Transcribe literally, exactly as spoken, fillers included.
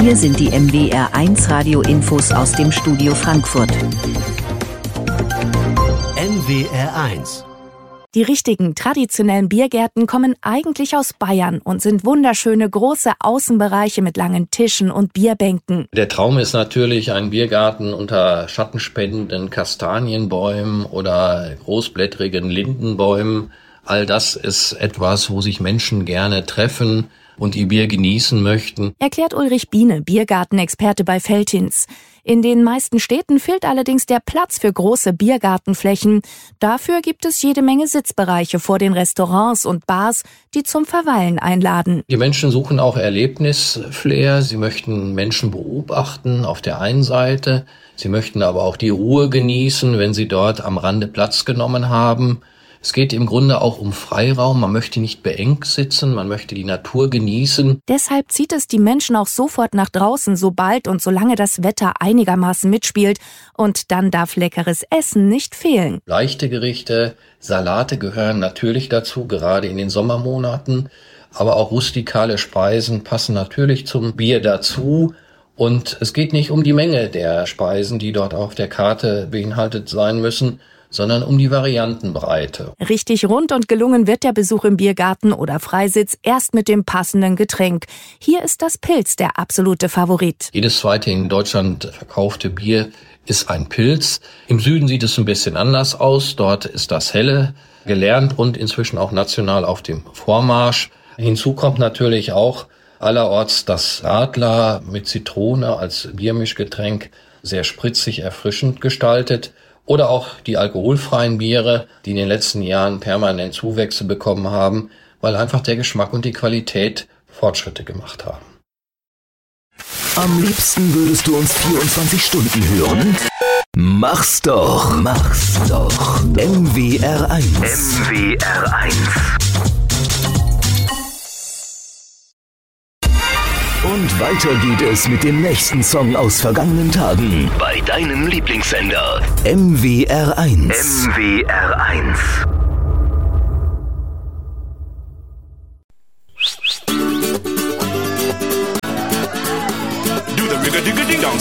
hier sind die M W R eins Radio-Infos aus dem Studio Frankfurt. M W R eins. Die richtigen traditionellen Biergärten kommen eigentlich aus Bayern und sind wunderschöne große Außenbereiche mit langen Tischen und Bierbänken. Der Traum ist natürlich ein Biergarten unter schattenspendenden Kastanienbäumen oder großblättrigen Lindenbäumen. All das ist etwas, wo sich Menschen gerne treffen und ihr Bier genießen möchten. Erklärt Ulrich Biene, Biergartenexperte bei Veltins. In den meisten Städten fehlt allerdings der Platz für große Biergartenflächen. Dafür gibt es jede Menge Sitzbereiche vor den Restaurants und Bars, die zum Verweilen einladen. Die Menschen suchen auch Erlebnisflair. Sie möchten Menschen beobachten auf der einen Seite. Sie möchten aber auch die Ruhe genießen, wenn sie dort am Rande Platz genommen haben. Es geht im Grunde auch um Freiraum. Man möchte nicht beengt sitzen, man möchte die Natur genießen. Deshalb zieht es die Menschen auch sofort nach draußen, sobald und solange das Wetter einigermaßen mitspielt. Und dann darf leckeres Essen nicht fehlen. Leichte Gerichte, Salate gehören natürlich dazu, gerade in den Sommermonaten. Aber auch rustikale Speisen passen natürlich zum Bier dazu. Und es geht nicht um die Menge der Speisen, die dort auf der Karte beinhaltet sein müssen, sondern um die Variantenbreite. Richtig rund und gelungen wird der Besuch im Biergarten oder Freisitz erst mit dem passenden Getränk. Hier ist das Pils der absolute Favorit. Jedes zweite in Deutschland verkaufte Bier ist ein Pils. Im Süden sieht es ein bisschen anders aus. Dort ist das Helle gelernt und inzwischen auch national auf dem Vormarsch. Hinzu kommt natürlich auch allerorts das Radler mit Zitrone als Biermischgetränk, sehr spritzig, erfrischend gestaltet. Oder auch die alkoholfreien Biere, die in den letzten Jahren permanent Zuwächse bekommen haben, weil einfach der Geschmack und die Qualität Fortschritte gemacht haben. Am liebsten würdest du uns vierundzwanzig Stunden hören? Mach's doch, mach's doch. M W R eins. M W R eins. Und weiter geht es mit dem nächsten Song aus vergangenen Tagen. Bei deinem Lieblingssender. M W R eins. M W R eins.